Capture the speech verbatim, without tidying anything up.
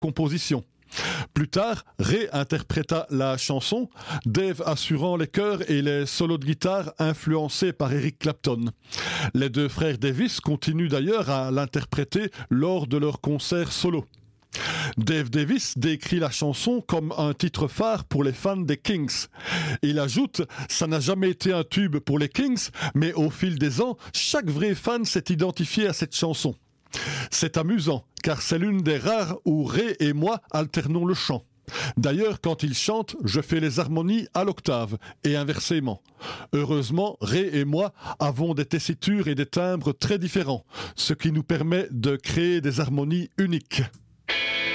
composition. Plus tard, Ray interpréta la chanson, Dave assurant les chœurs et les solos de guitare influencés par Eric Clapton. Les deux frères Davis continuent d'ailleurs à l'interpréter lors de leurs concerts solo. Dave Davis décrit la chanson comme un titre phare pour les fans des Kings. Il ajoute « Ça n'a jamais été un tube pour les Kings, mais au fil des ans, chaque vrai fan s'est identifié à cette chanson. » C'est amusant, car c'est l'une des rares où Ray et moi alternons le chant. D'ailleurs, quand il chante, je fais les harmonies à l'octave, et inversement. Heureusement, Ray et moi avons des tessitures et des timbres très différents, ce qui nous permet de créer des harmonies uniques.